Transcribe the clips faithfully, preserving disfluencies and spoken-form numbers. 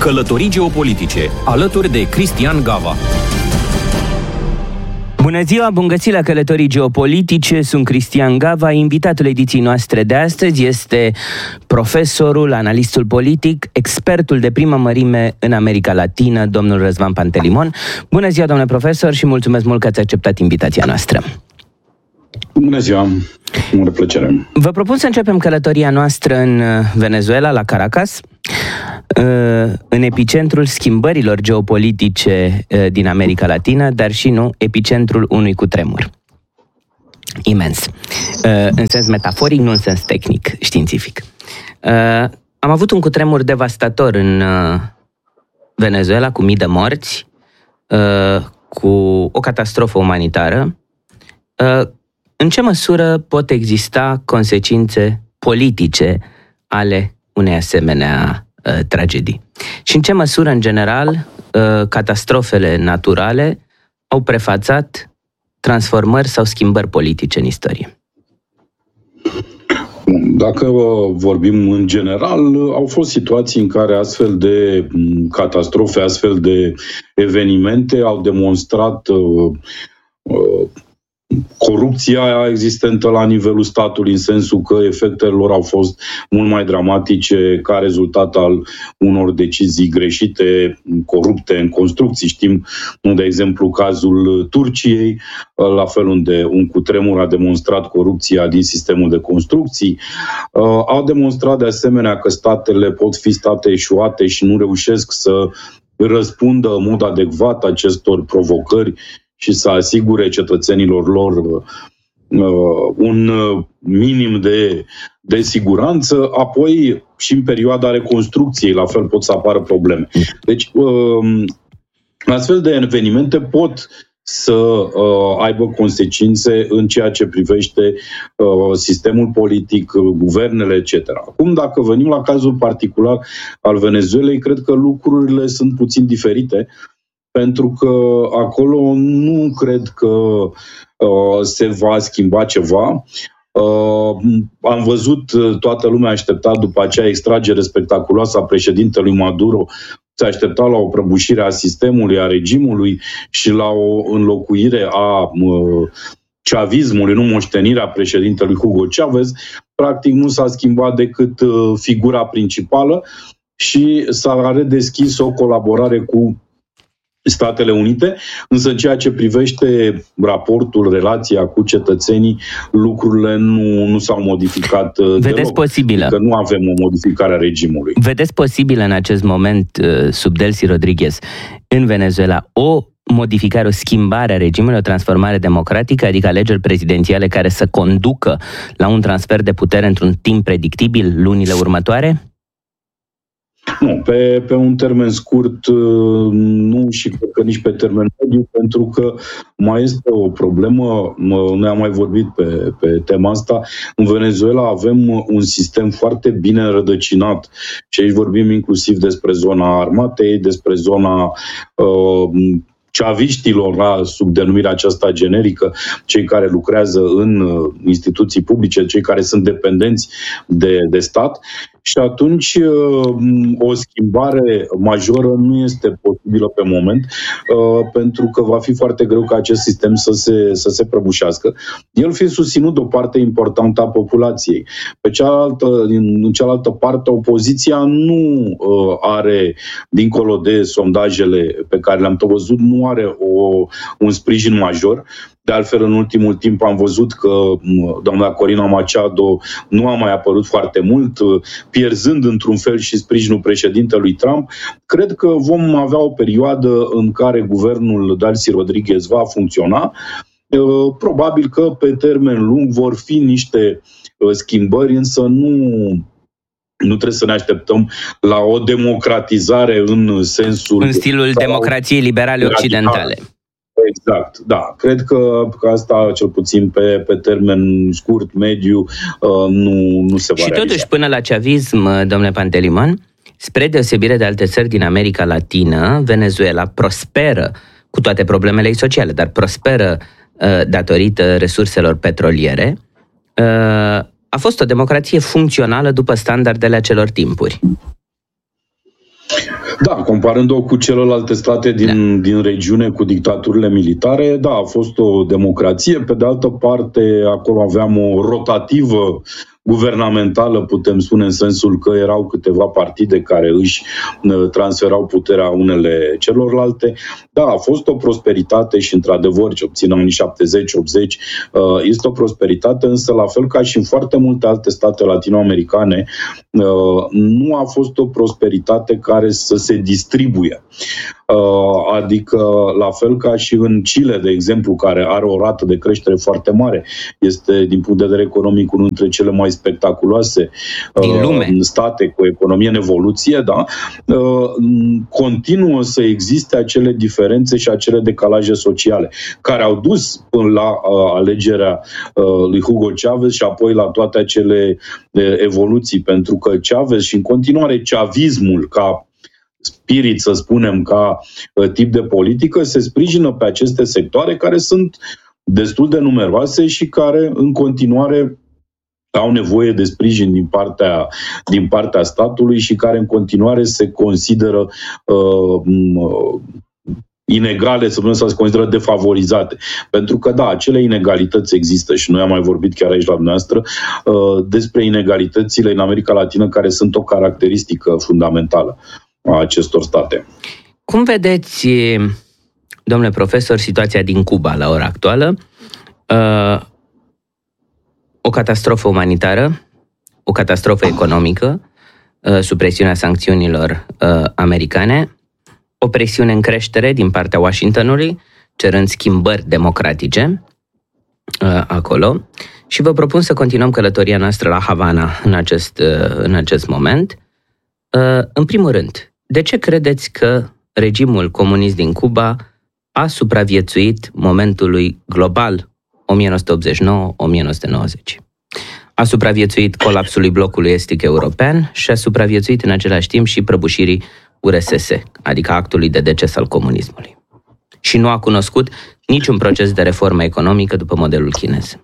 Călătorii geopolitice, alături de Cristian Gava. Bună ziua, bun găsit la Călătorii geopolitice, sunt Cristian Gava. Invitatul ediției noastre de astăzi este profesorul, analistul politic, expertul de primă mărime în America Latină, domnul Răzvan Pantelimon. Bună ziua, domnule profesor, și mulțumesc mult că ați acceptat invitația noastră. Bună ziua, mare plăcere. Vă propun să începem călătoria noastră în Venezuela, la Caracas, în epicentrul schimbărilor geopolitice din America Latină, dar și nu epicentrul unui cutremur imens, în sens metaforic, nu în sens tehnic, științific. Am avut un cutremur devastator în Venezuela, cu mii de morți, cu o catastrofă umanitară. În ce măsură pot exista consecințe politice ale unei asemenea uh, tragedii? Și în ce măsură, în general, uh, catastrofele naturale au prefațat transformări sau schimbări politice în istorie? Dacă vorbim în general, au fost situații în care astfel de catastrofe, astfel de evenimente au demonstrat uh, uh, corupția existentă la nivelul statului, în sensul că efectele lor au fost mult mai dramatice ca rezultat al unor decizii greșite, corupte în construcții. Știm, de exemplu, cazul Turciei, la fel unde un cutremur a demonstrat corupția din sistemul de construcții. Au demonstrat de asemenea că statele pot fi state eșuate și nu reușesc să răspundă în mod adecvat acestor provocări și să asigure cetățenilor lor uh, un minim de, de siguranță. Apoi, și în perioada reconstrucției, la fel pot să apară probleme. Deci, uh, astfel de evenimente pot să uh, aibă consecințe în ceea ce privește uh, sistemul politic, guvernele, et cetera. Acum, dacă venim la cazul particular al Venezuelei, cred că lucrurile sunt puțin diferite, pentru că acolo nu cred că uh, se va schimba ceva. Uh, am văzut, toată lumea aștepta după acea extragere spectaculoasă a președintelui Maduro, se aștepta la o prăbușire a sistemului, a regimului și la o înlocuire a uh, chavismului, nu moștenirea președintelui Hugo Chavez. Practic nu s-a schimbat decât uh, figura principală și s-a redeschis o colaborare cu Statele Unite, însă în ceea ce privește raportul, relația cu cetățenii, lucrurile nu, nu s-au modificat Vedeți deloc. posibilă? Că nu avem o modificare a regimului. Vedeți posibilă în acest moment, sub Delcy Rodriguez, în Venezuela, o modificare, o schimbare a regimului, o transformare democratică, adică alegeri prezidențiale care să conducă la un transfer de putere într-un timp predictibil lunile următoare? Nu, pe, pe un termen scurt nu, și cred că nici pe termen mediu, pentru că mai este o problemă, noi am mai vorbit pe, pe tema asta. În Venezuela avem un sistem foarte bine înrădăcinat și aici vorbim inclusiv despre zona armatei, despre zona uh, chaviștilor, sub denumirea aceasta generică, cei care lucrează în instituții publice, cei care sunt dependenți de, de stat. Și atunci o schimbare majoră nu este posibilă pe moment, pentru că va fi foarte greu ca acest sistem să se, să se prăbușească. El fiind susținut de o parte importantă a populației. Pe cealaltă, în cealaltă parte, opoziția nu are, dincolo de sondajele pe care le-am tot văzut, nu are o, un sprijin major. De altfel, în ultimul timp am văzut că doamna Corina Machado nu a mai apărut foarte mult, pierzând într-un fel și sprijinul președintelui Trump. Cred că vom avea o perioadă în care guvernul Delcy Rodriguez va funcționa. Probabil că pe termen lung vor fi niște schimbări, însă nu... Nu trebuie să ne așteptăm la o democratizare în sensul... În stilul democrației liberale occidentale. Exact, da. Cred că, că asta, cel puțin pe, pe termen scurt, mediu, nu, nu se va Și realiza. totuși, până la chavism, domnule Pantelimon, spre deosebire de alte țări din America Latină, Venezuela prosperă, cu toate problemele ei sociale, dar prosperă uh, datorită resurselor petroliere. Uh, a fost o democrație funcțională după standardele acelor timpuri. Da, comparând-o cu celelalte state din, da. din regiune, cu dictaturile militare, da, a fost o democrație. Pe de altă parte, acolo aveam o rotativă guvernamentală, putem spune, în sensul că erau câteva partide care își transferau puterea unele celorlalte. Da, a fost o prosperitate și, într-adevăr, ce obține în anii șaptezeci optzeci, este o prosperitate, însă, la fel ca și în foarte multe alte state latinoamericane, nu a fost o prosperitate care să se distribuie. Adică, la fel ca și în Chile, de exemplu, care are o rată de creștere foarte mare, este, din punct de vedere economic, unul dintre cele mai spectaculoase din lume. State cu economie în evoluție, da, continuă să existe acele diferențe și acele decalaje sociale, care au dus până la alegerea lui Hugo Chavez și apoi la toate acele evoluții, pentru că Chavez și în continuare chavismul ca spirit, să spunem, ca tip de politică, se sprijină pe aceste sectoare care sunt destul de numeroase și care în continuare au nevoie de sprijin din partea, din partea statului și care în continuare se consideră uh, inegale, să spunem, sau se consideră defavorizate. Pentru că, da, acele inegalități există și noi am mai vorbit chiar aici la dumneavoastră uh, despre inegalitățile în America Latină, care sunt o caracteristică fundamentală a acestor state. Cum vedeți, domnule profesor, situația din Cuba la ora actuală? Uh, o catastrofă umanitară, o catastrofă economică, uh, sub presiunea sancțiunilor uh, americane, o presiune în creștere din partea Washingtonului, cerând schimbări democratice uh, acolo. Și vă propun să continuăm călătoria noastră la Havana în acest, uh, în acest moment. Uh, în primul rând, de ce credeți că regimul comunist din Cuba a supraviețuit momentului global nouăsprezece optzeci și nouă nouăsprezece nouăzeci? A supraviețuit colapsului blocului estic european și a supraviețuit în același timp și prăbușirii U R S S, adică actului de deces al comunismului. Și nu a cunoscut niciun proces de reformă economică după modelul chinez.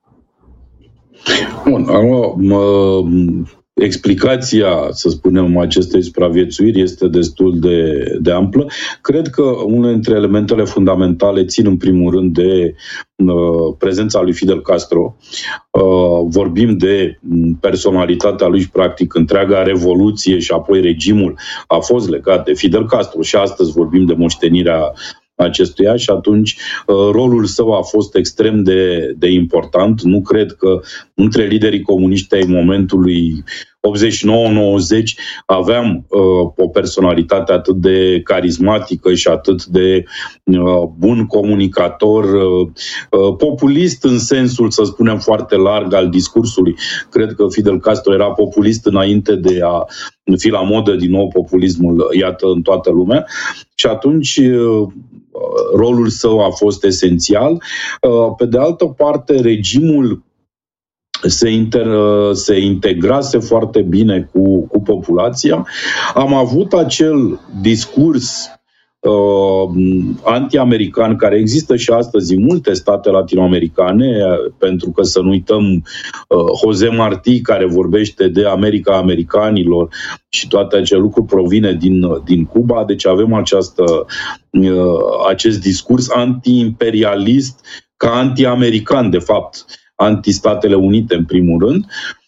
Bun, acum, mă... explicația, să spunem, acestei supraviețuiri este destul de, de amplă. Cred că unele dintre elementele fundamentale țin în primul rând de uh, prezența lui Fidel Castro. Uh, vorbim de personalitatea lui și practic întreaga revoluție și apoi regimul a fost legat de Fidel Castro și astăzi vorbim de moștenirea acestuia și atunci rolul său a fost extrem de, de important. Nu cred că între liderii comuniști ai momentului optzeci și nouă nouăzeci aveam uh, o personalitate atât de carismatică și atât de uh, bun comunicator, uh, uh, populist în sensul, să spunem, foarte larg al discursului. Cred că Fidel Castro era populist înainte de a fi la modă din nou populismul, iată, în toată lumea. Și atunci uh, rolul său a fost esențial. Uh, pe de altă parte, regimul se, inter, se integrase foarte bine cu, cu populația. Am avut acel discurs uh, anti-american care există și astăzi în multe state latinoamericane, pentru că să nu uităm uh, José Martí, care vorbește de America americanilor și toate acele lucruri provine din, din Cuba. Deci avem această, uh, acest discurs anti-imperialist ca anti-american, de fapt, anti-Statele Unite, în primul rând,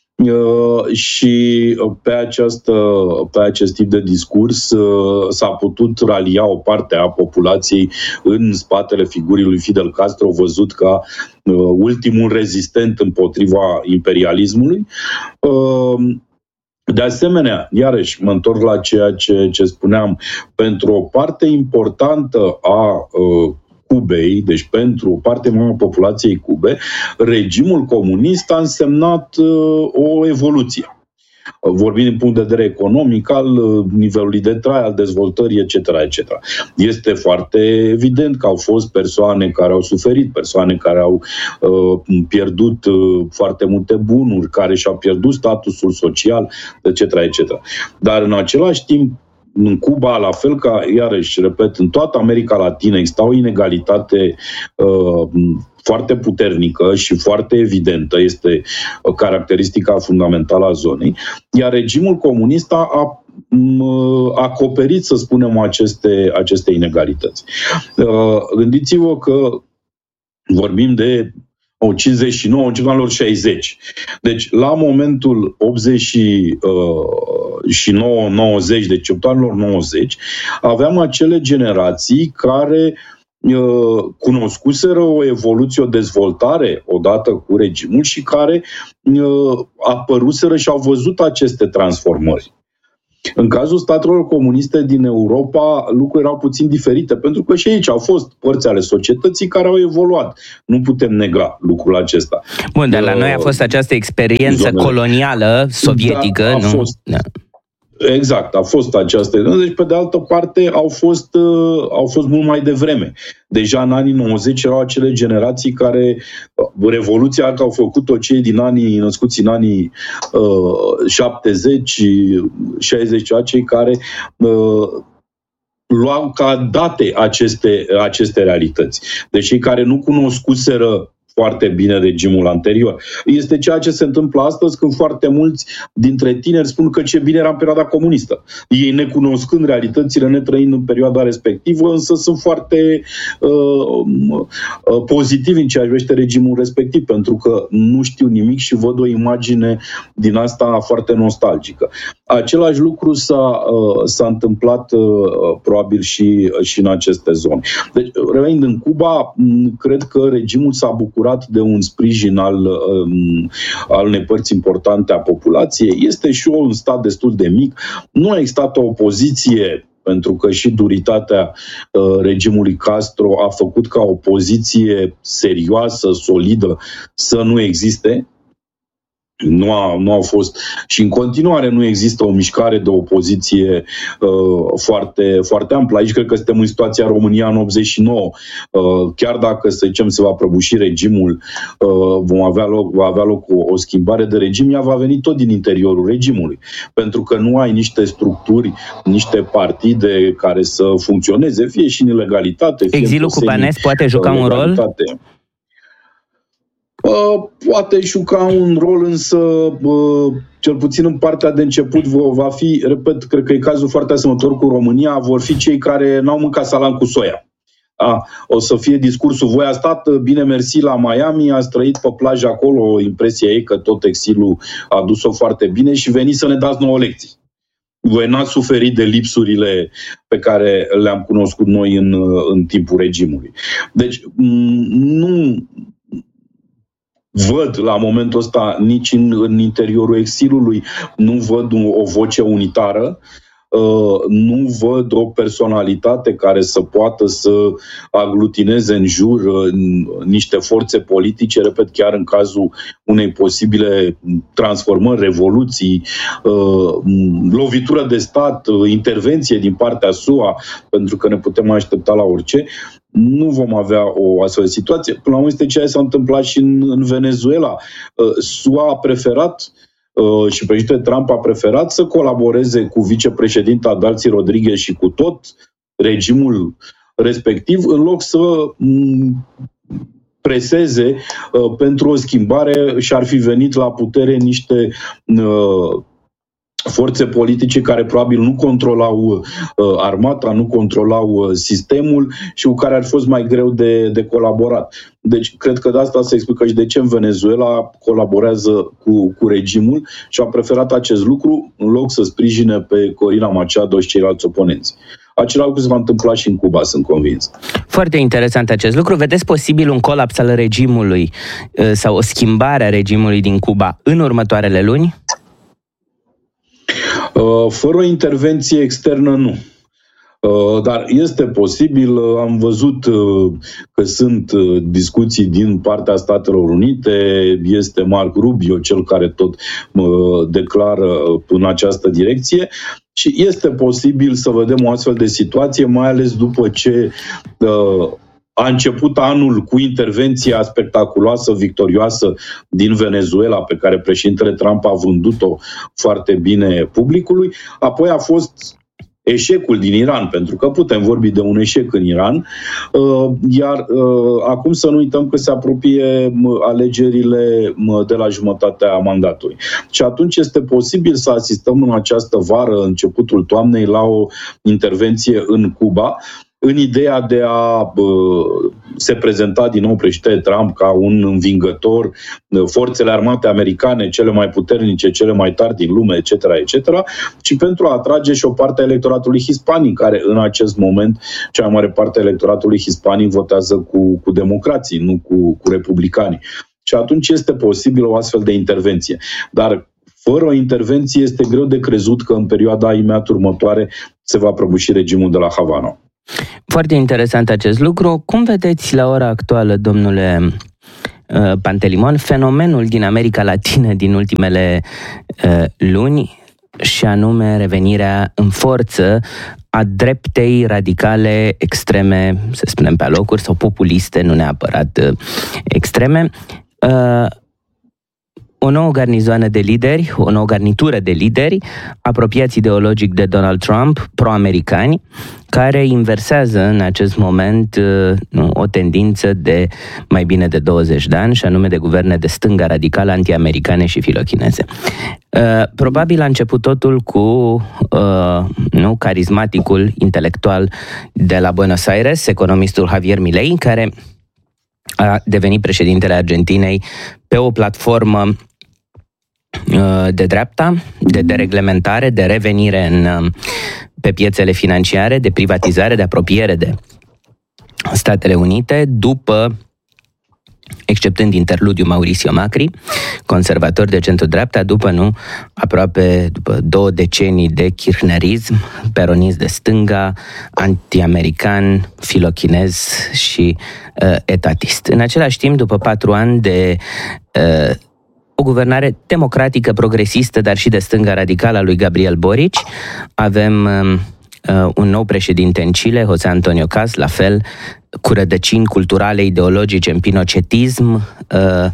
și pe, această, pe acest tip de discurs s-a putut ralia o parte a populației în spatele figurii lui Fidel Castro, văzut ca ultimul rezistent împotriva imperialismului. De asemenea, iarăși mă întorc la ceea ce, ce spuneam, pentru o parte importantă a Cubei, deci pentru o parte mare a populației Cube, regimul comunist a însemnat uh, o evoluție. Vorbim din punct de vedere economic, al nivelului de trai, al dezvoltării, et cetera, et cetera. Este foarte evident că au fost persoane care au suferit, persoane care au uh, pierdut uh, foarte multe bunuri, care și-au pierdut statusul social, et cetera, et cetera. Dar în același timp, în Cuba, la fel ca, iarăși, repet, în toată America Latină exista o inegalitate uh, foarte puternică și foarte evidentă, este caracteristica fundamentală a zonei, iar regimul comunist a acoperit, să spunem, aceste, aceste inegalități. Gândiți-vă că vorbim de cincizeci și nouă, începutul anilor șaizeci. Deci, la momentul optzeci și nouă nouăzeci, deci începutul anilor nouăzeci, aveam acele generații care cunoscuseră o evoluție, o dezvoltare odată cu regimul și care apăruseră și au văzut aceste transformări. În cazul statelor comuniste din Europa, lucrurile erau puțin diferite, pentru că și aici au fost părți ale societății care au evoluat. Nu putem nega lucrul acesta. Bun, dar la noi a fost această experiență zonele. colonială sovietică, da, a nu? Fost. Da. Exact, a fost această. Deci, pe de altă parte, au fost, uh, au fost mult mai devreme. Deja în anii nouăzeci erau acele generații care, revoluția că au făcut-o cei din anii, născuți în anii uh, șaptezeci, șaizeci, cei care uh, luau ca date aceste, aceste realități. Deci cei care nu cunoscuseră foarte bine regimul anterior. Este ceea ce se întâmplă astăzi când foarte mulți dintre tineri spun că ce bine era în perioada comunistă. Ei, necunoscând realitățile, netrăind în perioada respectivă, însă sunt foarte uh, uh, pozitivi în ceea ce privește regimul respectiv, pentru că nu știu nimic și văd o imagine din asta foarte nostalgică. Același lucru s-a, uh, s-a întâmplat uh, probabil și, și în aceste zone. Deci, revenind în Cuba, cred că regimul s-a bucurat de un sprijin al, um, al unei părți importante a populației. Este și un stat destul de mic. Nu a existat o opoziție, pentru că și duritatea uh, regimului Castro a făcut ca o poziție serioasă, solidă, să nu existe. Nu a, nu au fost și în continuare nu există o mișcare de opoziție uh, foarte, foarte amplă. Aici cred că suntem în situația România în optzeci și nouă. Uh, chiar dacă, să zicem, se va prăbuși regimul, uh, vom avea loc, va avea loc o, o schimbare de regim, ea va veni tot din interiorul regimului. Pentru că nu ai niște structuri, niște partide care să funcționeze, fie și în ilegalitate. Fie Exilul cubanesc poate juca un rol? Poate juca un rol, însă cel puțin în partea de început va fi, repet, cred că e cazul foarte asemănător cu România, vor fi cei care n-au mâncat salam cu soia. A, o să fie discursul: voi ați stat bine mersi la Miami, ați trăit pe plajă acolo, impresia ei că tot exilul a dus-o foarte bine și veniți să ne dați nouă lecții. Voi n-ați suferit de lipsurile pe care le-am cunoscut noi în, în timpul regimului. Deci nu văd la momentul ăsta nici în, în interiorul exilului, nu văd o voce unitară, uh, nu văd o personalitate care să poată să aglutineze în jur uh, niște forțe politice, repet, chiar în cazul unei posibile transformări, revoluții, uh, lovitură de stat, uh, intervenție din partea S U A, pentru că ne putem aștepta la orice. Nu vom avea o astfel de situație. Până la urmă este ceea ce s-a întâmplat și în, în Venezuela. S U A a preferat uh, și președintele Trump a preferat să colaboreze cu vicepreședinta Delcy Rodriguez și cu tot regimul respectiv, în loc să m- preseze uh, pentru o schimbare și ar fi venit la putere niște uh, forțe politice care probabil nu controlau uh, armata, nu controlau uh, sistemul și cu care ar fi fost mai greu de, de colaborat. Deci, cred că de asta se explică și de ce în Venezuela colaborează cu, cu regimul și a preferat acest lucru în loc să sprijine pe Corina Machado și ceilalți oponenți. Același lucru se va întâmpla și în Cuba, sunt convins. Foarte interesant acest lucru. Vedeți posibil un colaps al regimului uh, sau o schimbare a regimului din Cuba în următoarele luni? Fără o intervenție externă, nu. Dar este posibil, am văzut că sunt discuții din partea Statelor Unite, este Marco Rubio cel care tot declară în această direcție și este posibil să vedem o astfel de situație, mai ales după ce a început anul cu intervenția spectaculoasă, victorioasă din Venezuela, pe care președintele Trump a vândut-o foarte bine publicului. Apoi a fost eșecul din Iran, pentru că putem vorbi de un eșec în Iran, iar acum să nu uităm că se apropie alegerile de la jumătatea mandatului. Și atunci este posibil să asistăm în această vară, începutul toamnei, la o intervenție în Cuba, în ideea de a se prezenta din nou președintele Trump ca un învingător, forțele armate americane cele mai puternice, cele mai tari din lume, et cetera, et cetera, ci pentru a atrage și o parte a electoratului hispanic, care în acest moment, cea mai mare parte a electoratului hispanic votează cu, cu democrații, nu cu, cu republicanii. Și atunci este posibil o astfel de intervenție. Dar fără o intervenție este greu de crezut că în perioada imediat următoare se va prăbuși regimul de la Havana. Foarte interesant acest lucru. Cum vedeți la ora actuală, domnule uh, Pantelimon, fenomenul din America Latină din ultimele uh, luni, și anume revenirea în forță a dreptei radicale extreme, să spunem pe alocuri, sau populiste, nu neapărat uh, extreme, uh, o nouă garnizoană de lideri, o nouă garnitură de lideri apropiați ideologic de Donald Trump, pro-americani, care inversează în acest moment nu, o tendință de mai bine de douăzeci de ani, și anume de guverne de stânga radicală, anti-americane și filochineze. Probabil a început totul cu uh, nu, carismaticul intelectual de la Buenos Aires, economistul Javier Milei, care a devenit președintele Argentinei pe o platformă de dreapta, de dereglementare, de revenire în, pe piețele financiare, de privatizare, de apropiere de Statele Unite, după, exceptând interludiul Mauricio Macri, conservator de centru-dreapta, după nu, aproape după două decenii de kirchnerism, peronism de stânga, anti-american, filochinez și uh, etatist. În același timp, după patru ani de uh, o guvernare democratică, progresistă, dar și de stânga radicală a lui Gabriel Boric, avem uh, un nou președinte în Chile, José Antonio Caz, la fel, cu rădăcini culturale, ideologice, în pinochetism, uh, uh,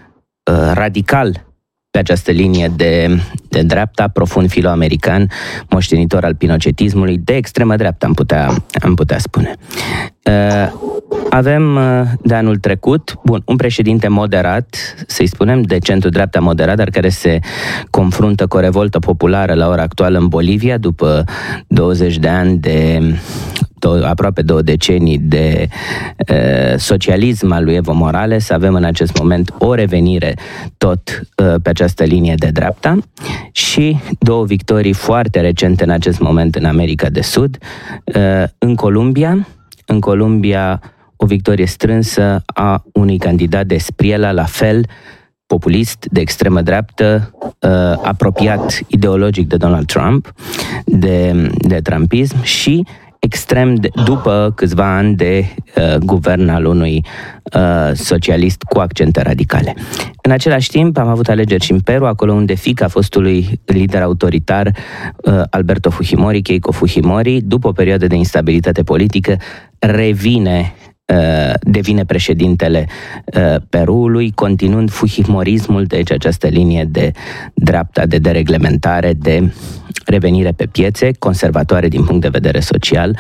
radical pe această linie de, de dreapta, profund filo-american, moștenitor al pinochetismului, de extremă dreaptă, am putea, am putea spune. Uh, avem uh, de anul trecut, bun, un președinte moderat, să-i spunem, de centru-dreapta moderat, dar care se confruntă cu o revoltă populară la ora actuală în Bolivia, după douăzeci de ani de două, aproape două decenii de uh, socialism al lui Evo Morales. Avem în acest moment o revenire tot uh, pe această linie de dreapta și două victorii foarte recente în acest moment în America de Sud. Uh, în Columbia, în Columbia o victorie strânsă a unui candidat de Espriella, la fel, populist, de extremă dreaptă, uh, apropiat ideologic de Donald Trump, de, de trumpism și extrem de, după câțiva ani de uh, guvern al unui uh, socialist cu accente radicale. În același timp am avut alegeri și în Peru, acolo unde fiica fostului lider autoritar uh, Alberto Fujimori, Keiko Fujimori, după o perioadă de instabilitate politică, revine devine președintele Peruului, continuând fujimorismul, deci această linie de dreapta, de dereglementare, de revenire pe piețe, conservatoare din punct de vedere social,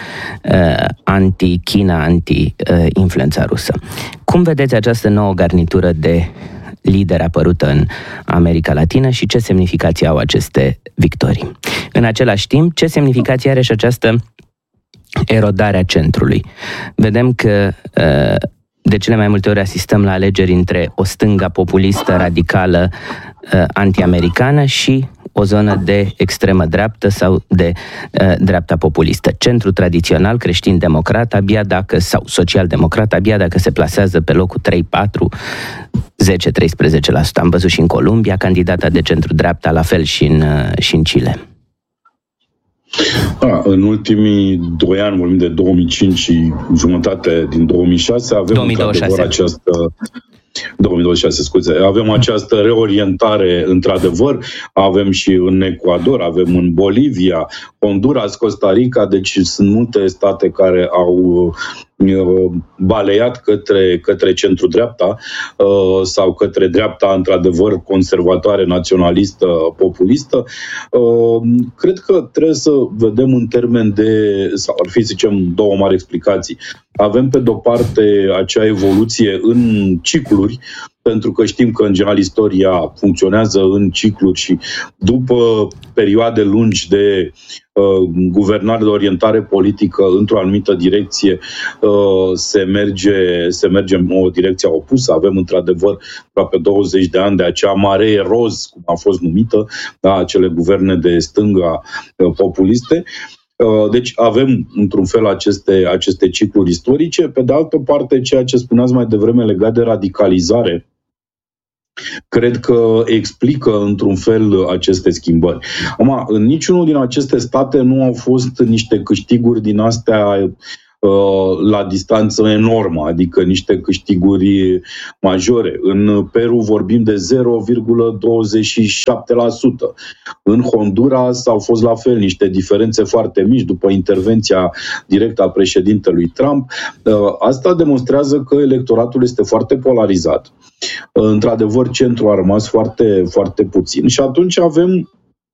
anti-China, anti-influența rusă. Cum vedeți această nouă garnitură de lideri apărută în America Latină și ce semnificații au aceste victorii? În același timp, ce semnificații are și această erodarea centrului? Vedem că de cele mai multe ori asistăm la alegeri între o stânga populistă, radicală, anti-americană și o zonă de extremă dreaptă sau de uh, dreapta populistă. Centrul tradițional creștin-democrat, abia dacă, sau social-democrat, abia dacă se plasează pe locul trei, patru, zece, treisprezece la sută. Am văzut și în Columbia, candidata de centru-dreapta, la fel și în, uh, și în Chile. Da, în ultimii doi ani, vorbim de două mii cinci și jumătate din două mii șase, avem într-adevăr această două mii douăzeci și șase, scuze. Avem această reorientare, într-adevăr, avem și în Ecuador, avem în Bolivia, Honduras, Costa Rica, deci sunt multe state care au baleiat către, către centru-dreapta sau către dreapta, într-adevăr, conservatoare, naționalistă, populistă. Cred că trebuie să vedem în termen de, sau ar fi, să zicem, două mari explicații. Avem, pe de-o parte, acea evoluție în cicluri, pentru că știm că, în general, istoria funcționează în cicluri și după perioade lungi de uh, guvernare, de orientare politică într-o anumită direcție, uh, se, merge, se merge în o direcție opusă. Avem, într-adevăr, aproape douăzeci de ani de acea maree roz, cum a fost numită, da, acele guverne de stânga uh, populiste. Deci avem, într-un fel, aceste, aceste cicluri istorice. Pe de altă parte, ceea ce spuneați mai devreme legat de radicalizare, cred că explică, într-un fel, aceste schimbări. Acum, în niciunul din aceste state nu au fost niște câștiguri din astea la distanță enormă, adică niște câștiguri majore. În Peru vorbim de zero virgulă douăzeci și șapte la sută. În Honduras au fost la fel niște diferențe foarte mici după intervenția directă a președintelui Trump. Asta demonstrează că electoratul este foarte polarizat. Într-adevăr, centrul a rămas foarte, foarte puțin și atunci avem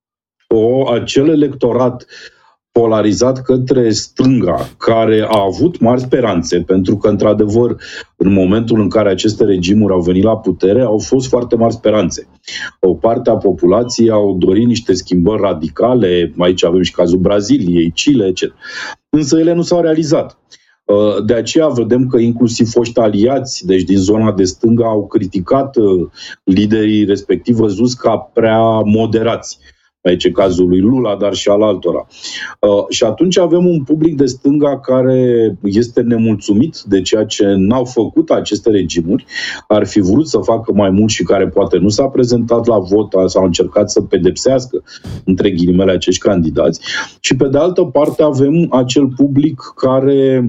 o, acel electorat polarizat către stânga, care a avut mari speranțe, pentru că, într-adevăr, în momentul în care aceste regimuri au venit la putere, au fost foarte mari speranțe. O parte a populației au dorit niște schimbări radicale, aici avem și cazul Braziliei, Chile, et cetera. Însă ele nu s-au realizat. De aceea vedem că inclusiv foști aliați, deci din zona de stânga, au criticat liderii respectiv văzuți ca prea moderați. Aici e cazul lui Lula, dar și al altora. Uh, și atunci avem un public de stânga care este nemulțumit de ceea ce n-au făcut aceste regimuri, ar fi vrut să facă mai mult și care poate nu s-a prezentat la vot sau a încercat să pedepsească, între ghilimele, acești candidați. Și pe de altă parte avem acel public care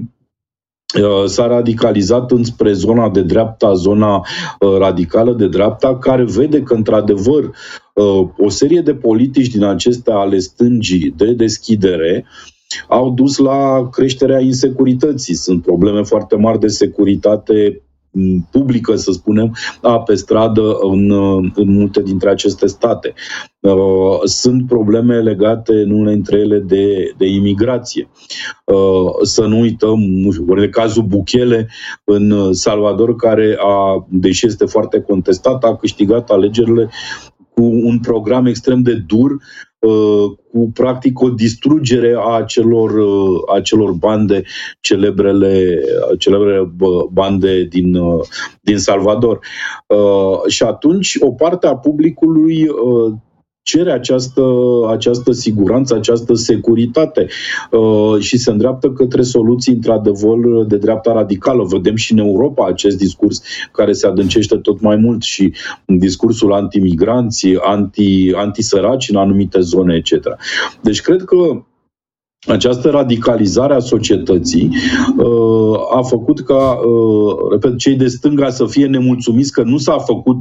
s-a radicalizat înspre zona de dreapta, zona radicală de dreapta, care vede că, într-adevăr, o serie de politici din acestea ale stângii de deschidere au dus la creșterea insecurității. Sunt probleme foarte mari de securitate publică, să spunem, a, pe stradă în, în multe dintre aceste state. Sunt probleme legate, în unele dintre ele, de, de imigrație. Să nu uităm, nu știu, de cazul Bukele în Salvador, care, a, deși este foarte contestat, a câștigat alegerile cu un program extrem de dur, cu practic o distrugere a acelor, a acelor bande, celebrele, celebrele bande din, din Salvador. Și atunci o parte a publicului cere această, această siguranță, această securitate uh, și se îndreaptă către soluții, într-adevăr, de dreapta radicală. Vedem și în Europa acest discurs care se adâncește tot mai mult și în discursul anti-migranți, anti, anti-săraci în anumite zone, et cetera. Deci cred că această radicalizare a societății uh, a făcut ca, uh, repet, cei de stânga să fie nemulțumiți că nu s-a făcut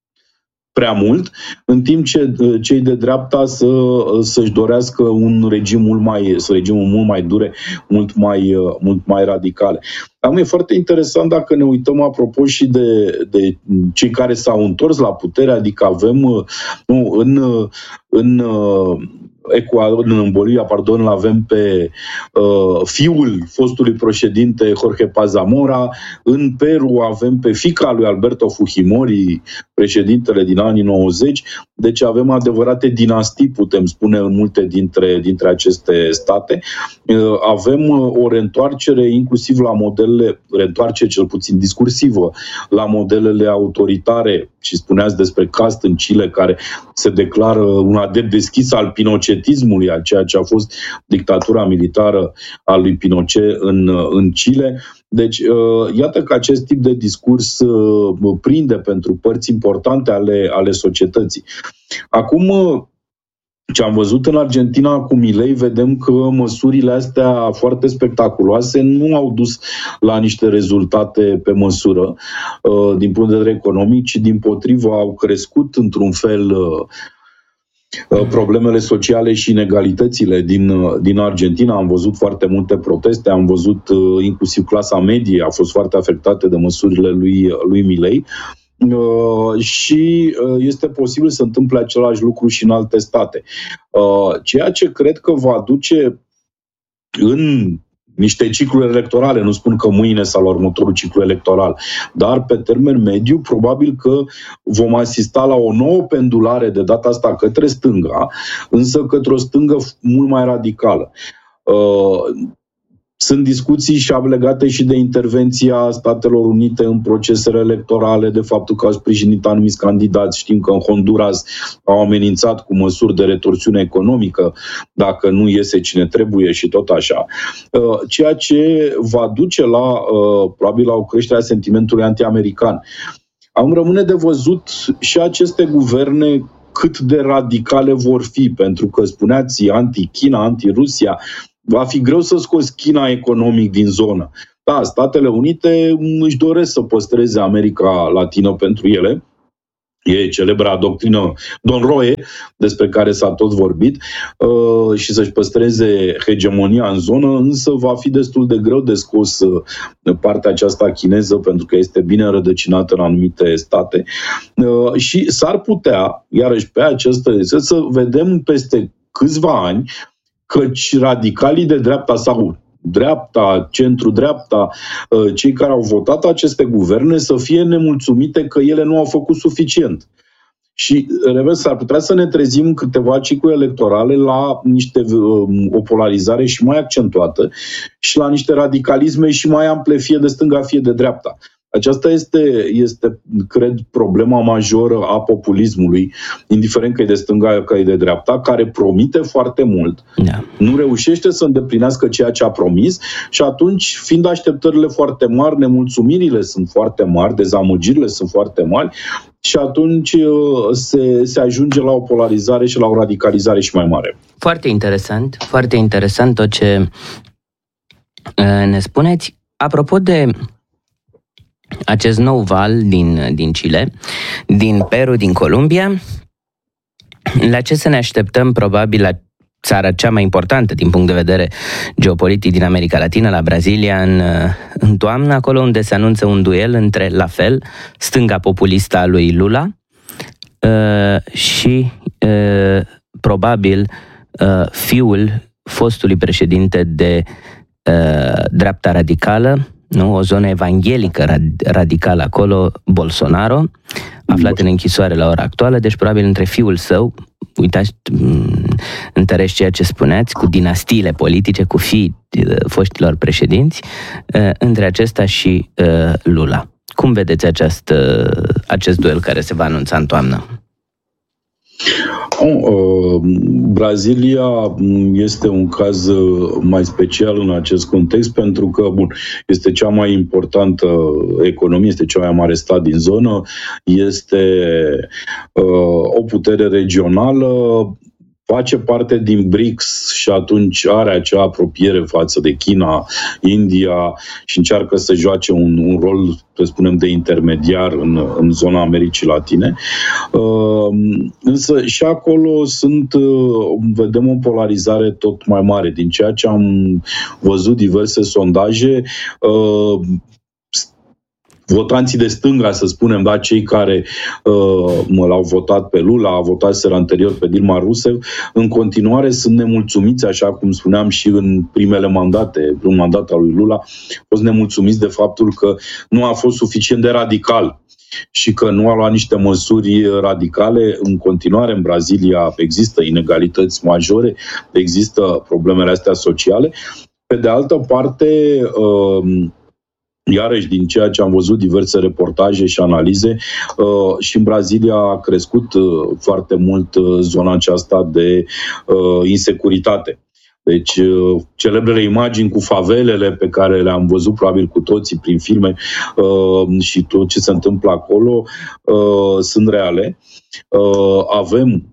prea mult, în timp ce cei de dreapta să, să-și dorească un regim mult mai, să regimul mult mai dure, mult mai, mult mai radicale. Acum e foarte interesant dacă ne uităm apropo și de, de cei care s-au întors la putere, adică avem nu, în, în Ecuador, în Bolivia, pardon, îl avem pe uh, fiul fostului președinte Jorge Paz Zamora, în Peru avem pe fiica lui Alberto Fujimori, președintele din anii nouăzeci, deci avem adevărate dinastii, putem spune, în multe dintre, dintre aceste state. Uh, avem o reîntoarcere inclusiv la modelele, reîntoarcere cel puțin discursivă, la modelele autoritare, și spuneați despre Cast în Chile, care se declară un adept deschis al pinochetismului, a ceea ce a fost dictatura militară a lui Pinochet în, în Chile. Deci, iată că acest tip de discurs prinde pentru părți importante ale, ale societății. Acum, Ce am văzut în Argentina cu Milei, vedem că măsurile astea foarte spectaculoase nu au dus la niște rezultate pe măsură din punct de vedere economic, ci dimpotrivă au crescut într-un fel problemele sociale și inegalitățile din, din Argentina. Am văzut foarte multe proteste, am văzut inclusiv clasa medie a fost foarte afectată de măsurile lui, lui Milei. Uh, și uh, este posibil să întâmple același lucru și în alte state. Uh, ceea ce cred că va duce în niște cicluri electorale, nu spun că mâine sau la următorul ciclu electoral, dar pe termen mediu, probabil că vom asista la o nouă pendulare de data asta către stânga, însă către o stângă mult mai radicală. Uh, Sunt discuții și legate și de intervenția Statelor Unite în procesele electorale, de faptul că au sprijinit anumiți candidați. Știm că în Honduras au amenințat cu măsuri de retorsiune economică dacă nu iese cine trebuie și tot așa. Ceea ce va duce la, probabil, la o creștere a sentimentului anti-american. Am rămâne de văzut și aceste guverne cât de radicale vor fi, pentru că spuneați anti-China, anti-Rusia, va fi greu să scoți China economic din zonă. Da, Statele Unite își doresc să păstreze America Latină pentru ele. E celebra doctrină Don Roe, despre care s-a tot vorbit, și să-și păstreze hegemonia în zonă, însă va fi destul de greu de scos partea aceasta chineză, pentru că este bine înrădăcinată în anumite state. Și s-ar putea, iarăși pe această, să vedem peste câțiva ani, căci radicalii de dreapta sau dreapta, centru-dreapta, cei care au votat aceste guverne să fie nemulțumite că ele nu au făcut suficient. Și, repet, s-ar putea să ne trezim în câteva cicluri electorale la niște, o polarizare și mai accentuată și la niște radicalisme și mai ample, fie de stânga, fie de dreapta. Aceasta este, este, cred, problema majoră a populismului, indiferent că e de stânga, că e de dreapta, care promite foarte mult, da. Nu reușește să îndeplinească ceea ce a promis și atunci, fiind așteptările foarte mari, nemulțumirile sunt foarte mari, dezamăgirile sunt foarte mari și atunci se, se ajunge la o polarizare și la o radicalizare și mai mare. Foarte interesant, foarte interesant tot ce ne spuneți. Apropo de acest nou val din, din Chile, din Peru, din Columbia, la ce să ne așteptăm probabil la țara cea mai importantă din punct de vedere geopolitic din America Latină, la Brazilia, în, în toamnă, acolo unde se anunță un duel între, la fel, stânga populistă a lui Lula uh, și uh, probabil uh, fiul fostului președinte de uh, dreapta radicală, nu? O zonă evanghelică radicală acolo, Bolsonaro, aflat în închisoare la ora actuală, deci probabil între fiul său, uitați, întărești ceea ce spuneați, cu dinastiile politice, cu fii foștilor președinți, între acesta și Lula. Cum vedeți acest, acest duel care se va anunța în toamnă? Oh, Brazilia este un caz mai special în acest context pentru că, bun, este cea mai importantă economie, este cel mai mare stat din zonă, este uh, o putere regională, face parte din B R I C S și atunci are acea apropiere față de China, India și încearcă să joace un, un rol, să spunem, de intermediar în, în zona Americii Latine. Uh, însă și acolo sunt, uh, vedem o polarizare tot mai mare. Din ceea ce am văzut diverse sondaje, uh, votanții de stânga, să spunem, da, cei care uh, l-au votat pe Lula, au votat seara anterior pe Dilma Rousseff, în continuare sunt nemulțumiți, așa cum spuneam și în primele mandate, în mandat al lui Lula, au fost nemulțumiți de faptul că nu a fost suficient de radical și că nu a luat niște măsuri radicale. În continuare, în Brazilia există inegalități majore, există problemele astea sociale. Pe de altă parte, uh, iarăși, din ceea ce am văzut, diverse reportaje și analize, uh, și în Brazilia a crescut uh, foarte mult uh, zona aceasta de uh, insecuritate. Deci, celebrele imagini cu favelele pe care le-am văzut probabil cu toții prin filme și tot ce se întâmplă acolo sunt reale. Avem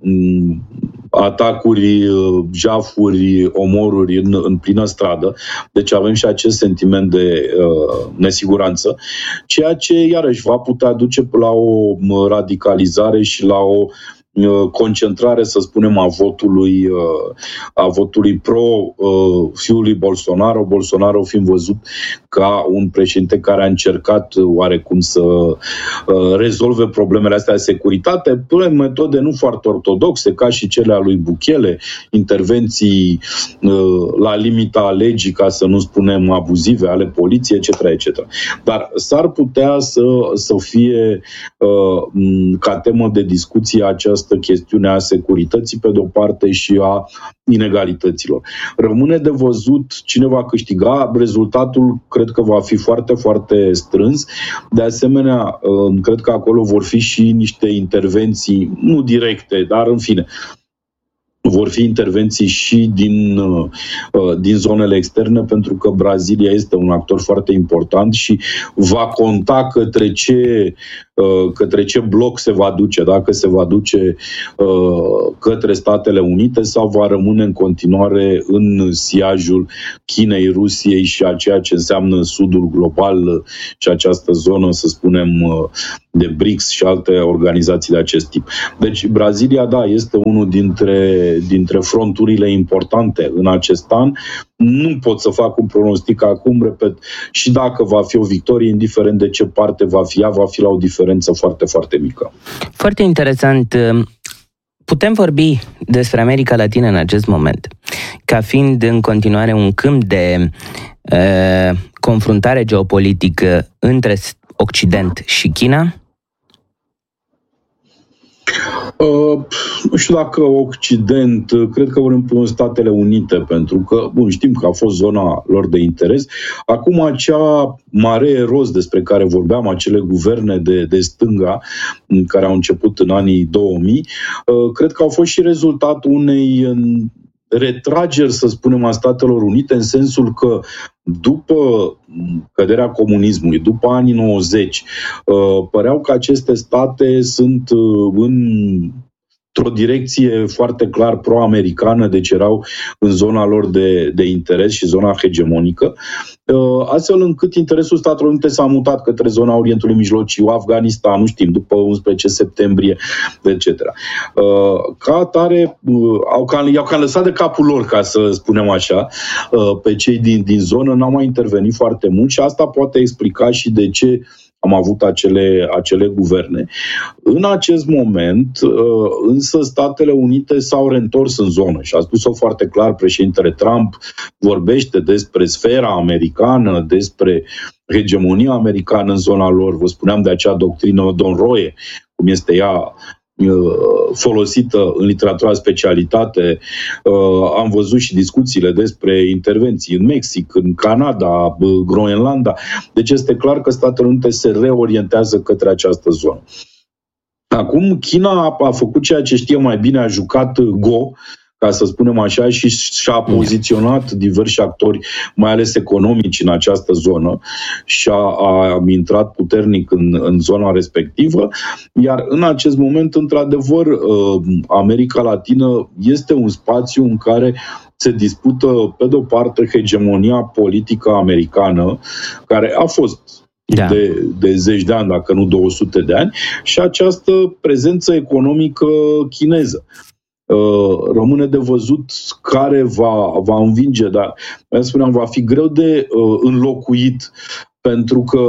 atacuri, jafuri, omoruri în, în plină stradă, deci avem și acest sentiment de uh, nesiguranță, ceea ce iarăși va putea duce la o radicalizare și la o concentrare, să spunem, a votului, a votului pro fiului Bolsonaro, Bolsonaro fiind văzut ca un președinte care a încercat oarecum să rezolve problemele astea de securitate prin metode nu foarte ortodoxe, ca și cele a lui Bukele, intervenții la limita legii, ca să nu spunem abuzive, ale poliției, et cetera, et cetera. Dar s-ar putea să, să fie ca temă de discuție această chestiune a securității pe de-o parte și a inegalităților. Rămâne de văzut cine va câștiga. Rezultatul cred că va fi foarte, foarte strâns. De asemenea, cred că acolo vor fi și niște intervenții, nu directe, dar în fine, vor fi intervenții și din, din zonele externe, pentru că Brazilia este un actor foarte important și va conta către ce, către ce bloc se va duce, dacă se va duce către Statele Unite sau va rămâne în continuare în siajul Chinei, Rusiei și a ceea ce înseamnă sudul global și această zonă, să spunem, de B R I C S și alte organizații de acest tip. Deci Brazilia, da, este unul dintre, dintre fronturile importante în acest an. Nu pot să fac un pronostic acum, repet, și dacă va fi o victorie, indiferent de ce parte va fi ea, va fi la o diferență foarte, foarte mică. Foarte interesant. Putem vorbi despre America Latină în acest moment ca fiind în continuare un câmp de uh, confruntare geopolitică între Occident și China? Uh, nu știu dacă Occident, cred că vorbim în Statele Unite, pentru că, bun, știm că a fost zona lor de interes. Acum acea mare roz despre care vorbeam, acele guverne de, de stânga care au început în anii două mii, uh, cred că au fost și rezultatul unei retrageri, să spunem, a Statelor Unite, în sensul că după căderea comunismului, după anii nouăzeci, păreau că aceste state sunt în într-o direcție foarte clar pro-americană, deci erau în zona lor de, de interes și zona hegemonică, astfel încât interesul Statelor Unite s-a mutat către zona Orientului Mijlociu, Afganistan, nu știm, după unsprezece septembrie, et cetera. Ca atare, au cam, i-au cam lăsat de capul lor, ca să spunem așa, pe cei din, din zonă, n-au mai intervenit foarte mult și asta poate explica și de ce am avut acele, acele guverne. În acest moment, însă, Statele Unite s-au reîntors în zonă și a spus-o foarte clar președintele Trump, vorbește despre sfera americană, despre hegemonia americană în zona lor. Vă spuneam de acea doctrină Don Roe, cum este ea folosită în literatura specialitate. Am văzut și discuțiile despre intervenții în Mexic, în Canada, Groenlanda. Deci este clar că Statele Unite se reorientează către această zonă. Acum, China a făcut ceea ce știe mai bine, a jucat Go, ca să spunem așa, și și-a poziționat diversi actori, mai ales economici, în această zonă și a, a intrat puternic în, în zona respectivă, iar în acest moment, într-adevăr, America Latină este un spațiu în care se dispută, pe de-o parte, hegemonia politică americană, care a fost Da. De, de zeci de ani, dacă nu două sute de ani, și această prezență economică chineză. Rămâne de văzut care va, va învinge, dar, mai spuneam, va fi greu de uh, înlocuit, pentru că